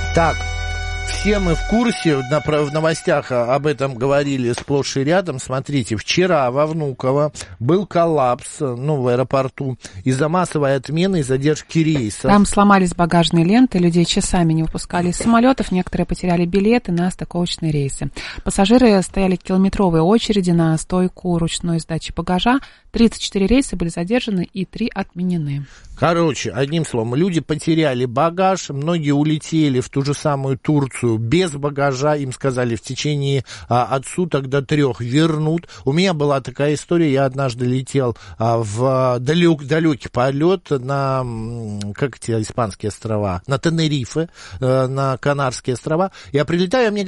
Так, все мы в курсе, в новостях об этом говорили сплошь и рядом. Смотрите, вчера во Внуково был коллапс, в аэропорту, из-за массовой отмены и задержки рейсов. Там сломались багажные ленты, людей часами не выпускали из самолетов, некоторые потеряли билеты на стыковочные рейсы. Пассажиры стояли километровые очереди на стойку ручной сдачи багажа. 34 рейса были задержаны и 3 отменены. Короче, одним словом, люди потеряли багаж, многие улетели в ту же самую Турцию без багажа, им сказали в течение от суток до 3 вернут. У меня была такая история, я однажды летел в далекий полет на, как эти испанские острова, на Тенерифе, на Канарские острова. Я прилетаю, мне